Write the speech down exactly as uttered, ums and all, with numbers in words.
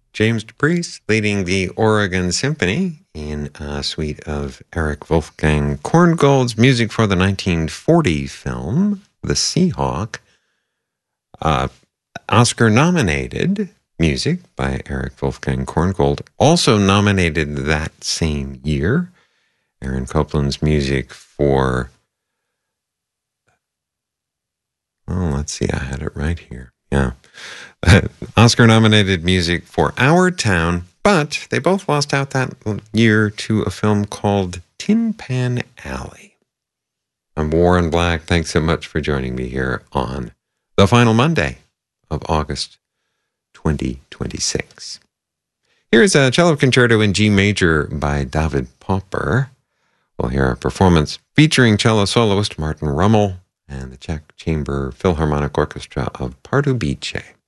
James DePriest leading the Oregon Symphony in a suite of Eric Wolfgang Korngold's music for the nineteen forty film, The Seahawk. Uh, Oscar-nominated music by Eric Wolfgang Korngold, also nominated that same year. Aaron Copland's music for, oh, let's see, I had it right here. Yeah. Oscar-nominated music for Our Town, but they both lost out that year to a film called Tin Pan Alley. I'm Warren Black. Thanks so much for joining me here on the final Monday of August twenty twenty-six. Here's a cello concerto in G major by David Popper. We'll hear a performance featuring cello soloist Martin Rummel and the Czech Chamber Philharmonic Orchestra of Pardubice.